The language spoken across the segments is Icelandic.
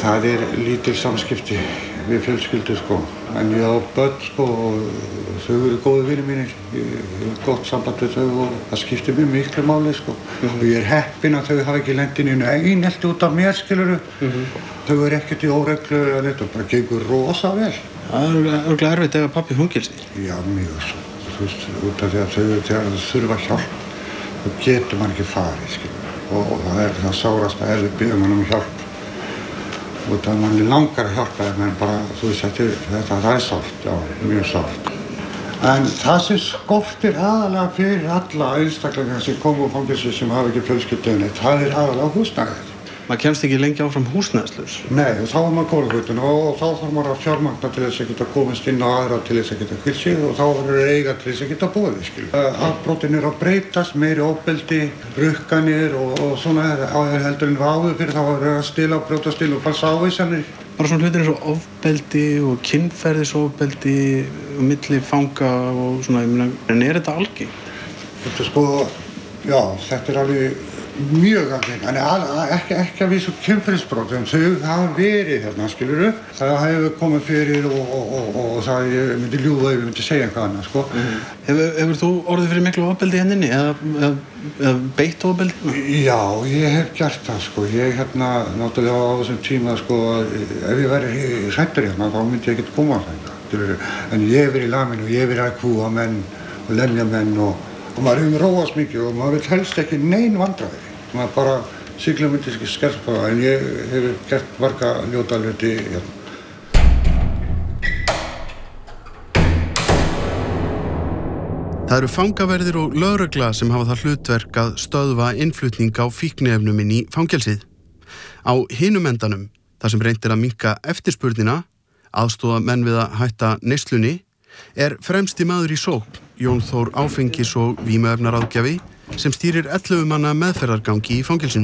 Það lítil samskipti við fjölskyldu sko, en ég á börn sko og þau eru góðir vinir mínir, ég hef gott samband við þau og það skiptir mjög miklu máli sko. Og ég heppinn að þau hafa ekki lent inn í einelti út af mér, skilurðu. Þau eru ekkert í óreglu eða neitt og bara gengur rosa vel. Það örugglega erfitt ef pabbi í fangelsi. Já, mjög svo. Þú veist, út af því að þegar þau þurfa hjálp, þá getur maður ekki farið, skilurðu. Og það sárast að við biðjum hann hjálp. Og það mann langar að hjálpa þeim, en bara, þú veist, þetta sárt, já, mjög sárt. En það sem skortir aðalega fyrir alla einstaklinga sem koma úr fangelsi sem hafa ekki fjölskyldu, það aðalega húsnæðið. Maður kemst ekki lengi áfram húsnæðslaus. Nei, þá maður kólafötun og þá þarf maður að fjármagna til þess að geta komist inn á aðra til þess að geta hvílt sig og þá verður eiga til þess að geta boðið, skilur. Afbrotin að breytast, meiri ofbeldi, rukkanir og svona heldur en áður fyrir þá verður að stila, brjóta stil og falsa ávísanir. Bara svona hlutir eins og ofbeldi og kynferðisofbeldi milli fanga og svona, ég meina, en þetta algengt? Þetta sko, já, þetta alveg mjög algengt, en ekki að vísu kynferðisbrot, en þau hafa verið hérna, skilurðu. Það hefur komið fyrir og það ég myndi ljúga ef ég myndi segja eitthvað annað, sko. Hefur þú orðið fyrir miklu ofbeldi henni eða beitt ofbeldi? Já, ég hef gert það, sko. Ég náttúrulega á þessum tíma, sko, ef ég væri hræddur hérna, þá myndi ég ekkert koma að það, skilurðu. En ég hef verið í laminu og ég hef verið að kúga menn og lemja menn og maður hefur róast mikið og maður vill helst ekki nein vandræði. Maður bara sigla myndi ekki skerpa það, en ég hef gert marga ljóta hluti hérna. Það eru fangaverðir og lögregla sem hafa það hlutverk að stöðva innflutning á fíkniefnum inn í fangelsið. Á hinum endanum, þar sem reynt að minnka eftirspurnina, aðstoða menn við að hætta neyslunni, fremsti maður í sókn, Jón Þór áfengis- og vímuefnaráðgjafi, sem stýrir 11 manna meðferðargangi í fangelsinu.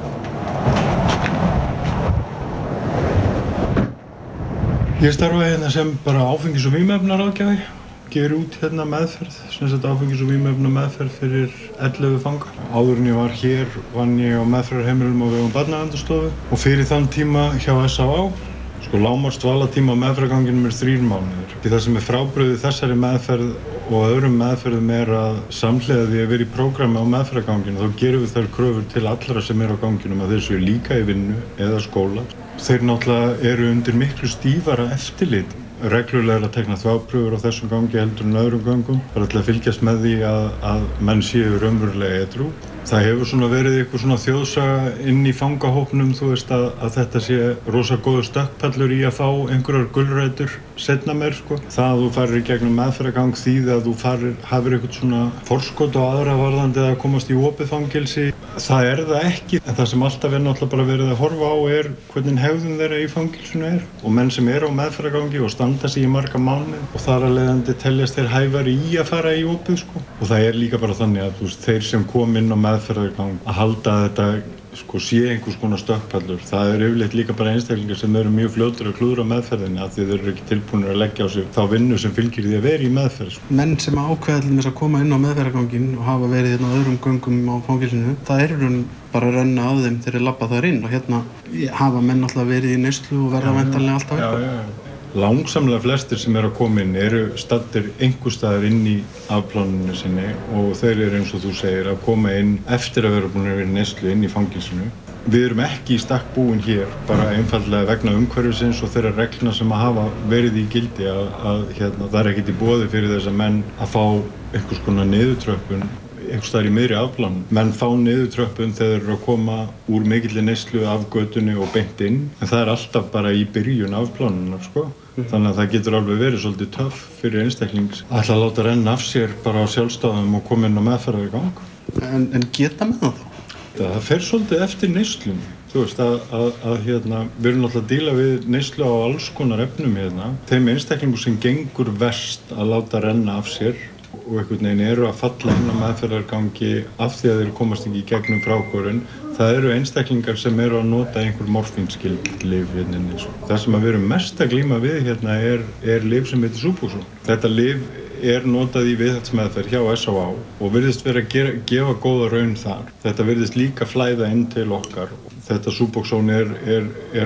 Ég starfa hérna sem bara áfengis- og vímuefnaráðgjafi, gefur út hérna meðferð, sem sagt áfengis- og vímuefnameðferð fyrir 11 fanga. Áður en ég var hér vann ég á meðferðarheimilum á vegum Barnaverndarstofu og fyrir þann tíma hjá SÁÁ. Sko lágmarks dvalartími á meðferðarganginum 3 mánuðir. Það sem frábrugðið þessari meðferð og öðrum meðferðum að samhliða því að vera í prógrami á meðferðarganginu þá gerum við þær kröfur til allra sem á ganginum að þeir séu líka í vinnu eða skóla. Þeir náttúrulega eru undir miklu stífara eftirlit. Reglulega að tekna þvagprufur á þessum gangi heldur en öðrum gangum. Bara til að fylgjast með því að menn séu raunverulega edrú. Það hefur svona verið eitthvað svona þjóðsaga inn í fangahópnum, þú veist að þetta sé rosa góður stökkpallur í að fá einhverjar gulrætur seinna meir, sko. Það að þú farir í gegnum meðferðargang þýðir að þú hafir eitthvað svona forskot á aðra varðandi að komast í opið fangelsi. Það það ekki, en það sem alltaf náttúrulega bara verið að horfa á hvernig hegðun þeirra í fangelsinu og menn sem á meðferðargangi og standa sig í marga mánuði og þar af leiðandi teljast þeir hæfari í að fara í opið, sko. Og það líka bara þannig að þeir sem kom inn á meðferðargang að halda að þetta sko sé einhvers konar stökkpallur. Það yfirleitt líka bara einstaklingar sem eru mjög fljótir að klúðra meðferðinni af því þeir eru ekki tilbúnir að leggja á sig þá vinnu sem fylgir því að vera í meðferð, sko. Menn sem ákveða til þess að koma inn á meðferðarganginn og hafa verið hérna á öðrum göngum á fangelsinu, það bara að renna af þeim þegar þeir labba þar inn og hérna hafa menn alltaf verið í neyslu og verða væntanlega alltaf eitthvað. Langsamlega flestir sem að koma inn eru staddir einhvers staðar inn í afplánunni sinni og þeir eru eins og þú segir að koma inn eftir að vera búin að vera í neyslu inn í fangelsinu. Við erum ekki í stakk búin hér, bara einfaldlega vegna umhverfisins og þeirra reglna sem að hafa verið í gildi að það ekkert í boði fyrir þess að menn að fá einhvers konar niðurtröppun einhvers staðar í miðri afplánun. Menn fá niðurtröppun þegar þeir eru að koma úr mikilli neyslu af götunni og beint inn, en það alltaf bara í byrjun afplánunar, sko. Þannig að það getur alveg verið svolítið töff fyrir einstaklings að láta renna af sér bara á sjálfstæðum og koma inn á meðferðargang. En geta með það þá? Það fer svolítið eftir neyslunni. Þú veist við erum náttúrulega að díla við neyslu á alls konar efnum hérna. Þeim einstaklingum sem gengur verst að láta renna af sér og einhvern veginn eru að falla inn á meðferðargangi af því að þeir komast ekki í gegnum frákvörun. Það eru einstaklingar sem eru að nota einhver morfínskyld lyf hérna inni. Það sem við erum mest að glíma við hérna lyf sem heitir Suboxone. Þetta lyf notað í viðhaldsmeðferð hjá SÁÁ og virðist vera að gefa góða raun þar. Þetta virðist líka flæða inn til okkar. Þetta Suboxone